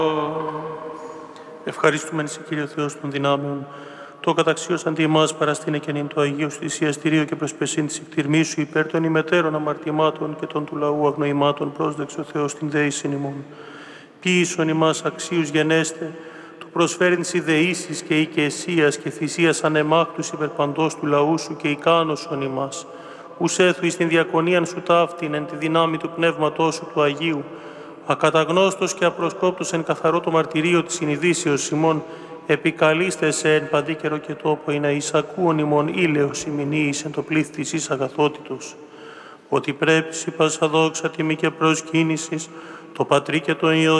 Ευχαριστούμενοι σε Κύριο Θεός των δυνάμεων, το καταξίως αντί εμάς παραστήνε και νυν το Αγίο θυσιαστηρίο και προσπεσίν της εκτιρμήσου υπέρ των ημετέρων αμαρτημάτων και των του λαού αγνοημάτων πρόσδεξε ο Θεός την δέησιν ημών. Ποιήσον ημάς αξίους γενέστε, του προσφέρειν ιδεήσεις και οικαισίας και θυσίας ανεμάκτους υπέρ παντός του λαού σου και ικάνωσον ημάς. Ους έθου εις την διακονίαν σου ταύτην εν τη δυνάμει του Πνεύματός σου του Αγίου, ακαταγνώστος και απροσκόπτος εν καθαρό το μαρτυρίο της συνειδήσεως ημών, επικαλείστε σε εν παντή καιρό και τόπο, ή να εισακούον ημών ήλαιος ημινίης εν το πλήθ της εις αγαθότητος. Ότι πρέπει η πάσα δόξα τιμή και προσκύνησης, το Πατρί και το Υιό